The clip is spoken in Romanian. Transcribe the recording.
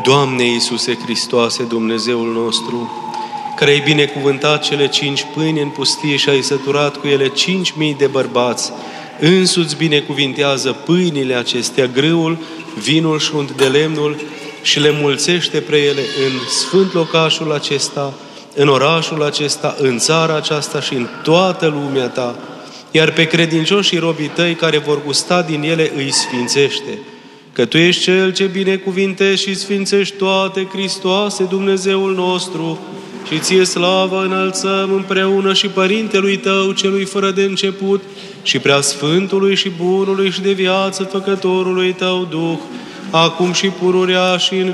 Doamne Iisuse Hristoase, Dumnezeul nostru, care ai binecuvântat cele 5 pâini în pustie și ai săturat cu ele 5.000 de bărbați, însuți binecuvintează pâinile acestea, grâul, vinul și unt de lemnul și le mulțește pre ele în sfânt locașul acesta, în orașul acesta, în țara aceasta și în toată lumea ta, iar pe credincioșii robii tăi care vor gusta din ele îi sfințește. Că Tu ești Cel ce binecuvintești și sfințești toate, Hristoase, Dumnezeul nostru, și Ție slavă înălțăm împreună și Părintelui Tău, Celui fără de început, și Preasfântului și Bunului și de viață Făcătorului Tău Duh, acum și pururea și în